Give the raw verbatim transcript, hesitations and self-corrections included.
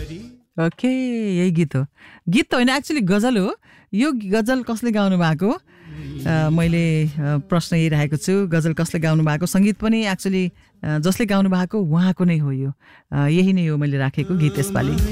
okay यही गीत हो गीत त होइन एक्चुअली गजल हो यो गजल कसले गाउनु भएको मैले प्रश्न यही राखेको छु गजल कसले गाउनु भएको सङ्गीत पनि एक्चुअली जसले गाउनु भएको उहाँको नै हो यो यही नै हो मैले राखेको गीत यसपालि